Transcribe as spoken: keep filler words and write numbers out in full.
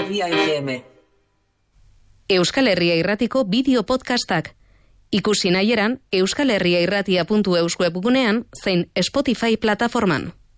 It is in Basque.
Herria F M. Euskal Herria Irratiko bideo podcastak. Ikusi nahieran euskalherriairratia puntu eus webgunean zein Spotify plataforman.